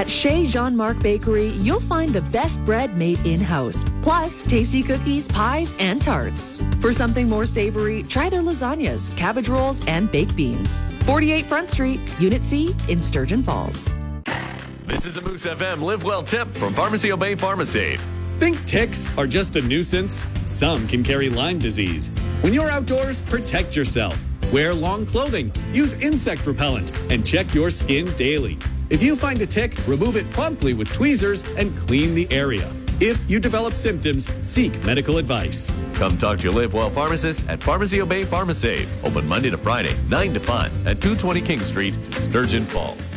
At Chez Jean-Marc Bakery, you'll find the best bread made in-house, plus tasty cookies, pies, and tarts. For something more savory, try their lasagnas, cabbage rolls, and baked beans. 48 Front Street, Unit C in Sturgeon Falls. This is a Moose FM Live Well tip from Pharmacy Obey PharmaSave. Think ticks are just a nuisance? Some can carry Lyme disease. When you're outdoors, protect yourself. Wear long clothing, use insect repellent, and check your skin daily. If you find a tick, remove it promptly with tweezers and clean the area. If you develop symptoms, seek medical advice. Come talk to your Live Well pharmacist at Pharmacy Obey PharmaSave. Open Monday to Friday, 9 to 5 at 220 King Street, Sturgeon Falls.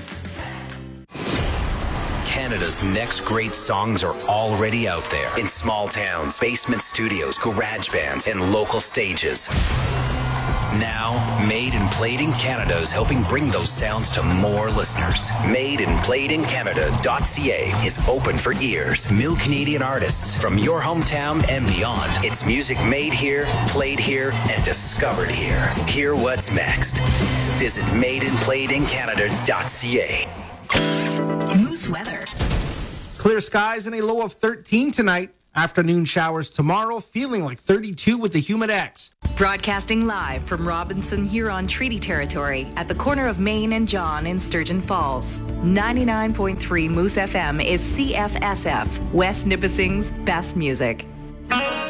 Canada's next great songs are already out there in small towns, basement studios, garage bands, and local stages. Now, Made and Played in Canada is helping bring those sounds to more listeners. MadeandPlayedInCanada.ca is open for ears. New Canadian artists from your hometown and beyond. It's music made here, played here, and discovered here. Hear what's next. Visit MadeandPlayedInCanada.ca. Moose weather. Clear skies and a low of 13 tonight. Afternoon showers tomorrow, feeling like 32 with the humid X. Broadcasting live from Robinson Huron Treaty Territory at the corner of Main and John in Sturgeon Falls. 99.3 Moose FM is CFSF, West Nipissing's best music.